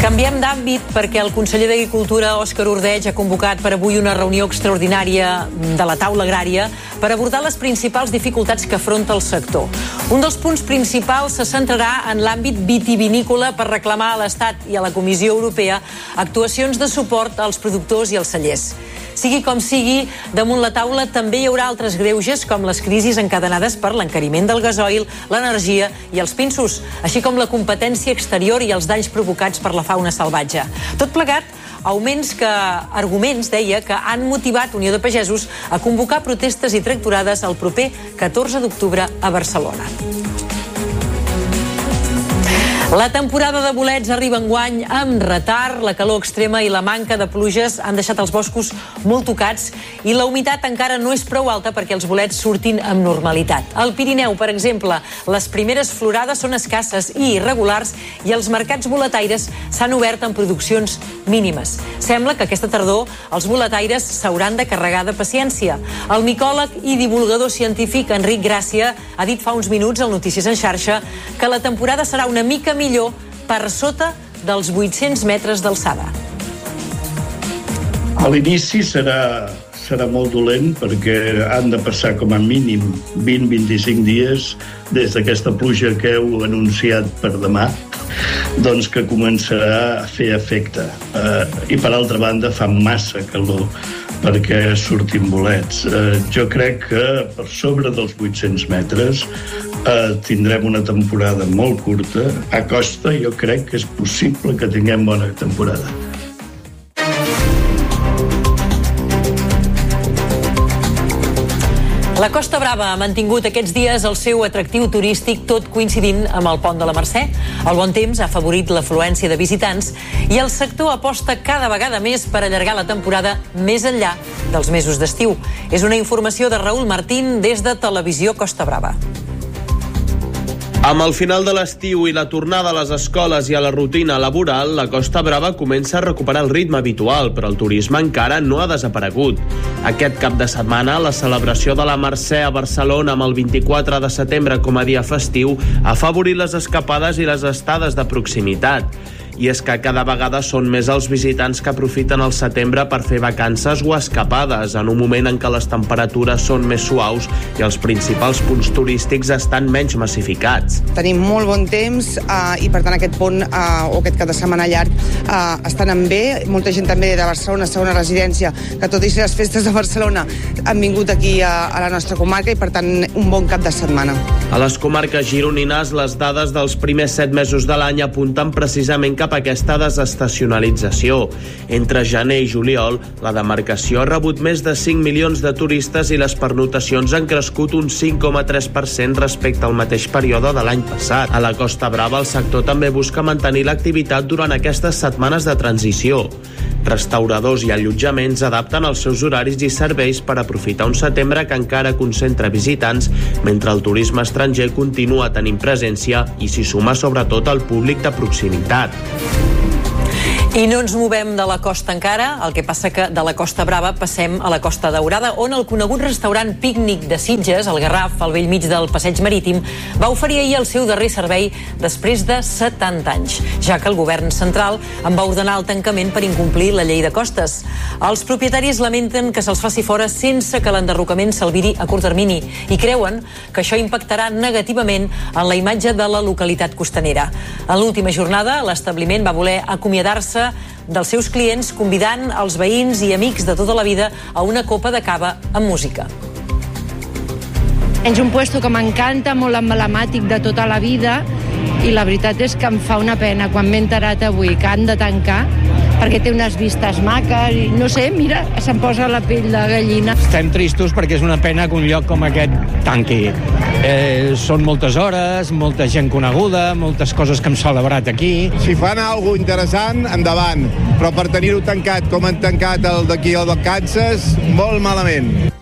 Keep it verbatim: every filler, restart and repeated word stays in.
Canviem d'àmbit perquè el conseller d'Agricultura, Òscar Ordeig, ha convocat per avui una reunió extraordinària de la taula agrària per abordar les principals dificultats que afronta el sector. Un dels punts principals se centrarà en l'àmbit vitivinícola per reclamar a l'Estat i a la Comissió Europea actuacions de suport als productors i als cellers. Sigui com sigui, damunt la taula també hi haurà altres greuges com les crisis encadenades per l'encariment del gasoil, l'energia i els pinsos, així com la competència exterior i els danys provocats per la fauna salvatge. Tot plegat, augments que, arguments, deia, que han motivat Unió de Pagesos a convocar protestes i tractorades el proper catorze d'octubre a Barcelona. La temporada de bolets arriba enguany amb retard. La calor extrema i la manca de pluges han deixat els boscos molt tocats i la humitat encara no és prou alta perquè els bolets surtin amb normalitat. Al Pirineu, per exemple, les primeres florades són escasses i irregulars i els mercats boletaires s'han obert en produccions mínimes. Sembla que aquesta tardor els boletaires s'hauran de carregar de paciència. El micòleg i divulgador científic Enric Gràcia ha dit fa uns minuts al Notícies en xarxa que la temporada serà una mica millor per sota dels vuit-cents metres d'alçada. A l'inici serà, serà molt dolent perquè han de passar com a mínim vint a vint-i-cinc dies des d'aquesta pluja que heu anunciat per demà, doncs que començarà a fer efecte. Eh, I per altra banda fa massa calor perquè surtin bolets. Eh, jo crec que per sobre dels vuit-cents metres eh, tindrem una temporada molt curta. A costa jo crec que és possible que tinguem bona temporada. La Costa Brava ha mantingut aquests dies el seu atractiu turístic, tot coincidint amb el pont de la Mercè. El bon temps ha afavorit l'afluència de visitants i el sector aposta cada vegada més per allargar la temporada més enllà dels mesos d'estiu. És una informació de Raül Martín des de Televisió Costa Brava. Amb el final de l'estiu i la tornada a les escoles i a la rutina laboral, la Costa Brava comença a recuperar el ritme habitual, però el turisme encara no ha desaparegut. Aquest cap de setmana, la celebració de la Mercè a Barcelona amb el vint-i-quatre de setembre com a dia festiu ha afavorit les escapades i les estades de proximitat. I és que cada vegada són més els visitants que aprofiten el setembre per fer vacances o escapades, en un moment en què les temperatures són més suaus i els principals punts turístics estan menys massificats. Tenim molt bon temps eh, i per tant aquest pont eh, o aquest cap de setmana llarg eh, estan en bé. Molta gent també de Barcelona, segona residència, que tot i ser les festes de Barcelona han vingut aquí a, a la nostra comarca i per tant un bon cap de setmana. A les comarques gironines, les dades dels primers set mesos de l'any apunten precisament cap a aquesta desestacionalització. Entre gener i juliol, la demarcació ha rebut més de cinc milions de turistes i les pernotacions han crescut un cinc coma tres per cent respecte al mateix període de l'any passat. A la Costa Brava, el sector també busca mantenir l'activitat durant aquestes setmanes de transició. Restauradors i allotjaments adapten els seus horaris i serveis per aprofitar un setembre que encara concentra visitants, mentre el turisme estranger continua tenint presència i s'hi suma sobretot el públic de proximitat. I no ens movem de la costa encara, el que passa que de la Costa Brava passem a la Costa Daurada, on el conegut restaurant Pícnic de Sitges, al Garraf, al bell mig del passeig marítim, va oferir ahir el seu darrer servei després de setanta anys, ja que el govern central en va ordenar el tancament per incomplir la llei de costes. Els propietaris lamenten que se'ls faci fora sense que l'enderrocament s'albiri a curt termini i creuen que això impactarà negativament en la imatge de la localitat costanera. En l'última jornada, l'establiment va voler acomiadar-se dels seus clients convidant els veïns i amics de tota la vida a una copa de cava amb música. És un puesto que m'encanta, molt emblemàtic de tota la vida i la veritat és que em fa una pena quan m'he enterat avui que han de tancar perquè té unes vistes maques i no sé, mira, se'm posa la pell de gallina. Estem tristos perquè és una pena que un lloc com aquest tanqui. Eh, són moltes hores, molta gent coneguda, moltes coses que hem celebrat aquí. Si fan alguna cosa interessant, endavant. Però per tenir-ho tancat com han tancat el d'aquí al Vacances, molt malament.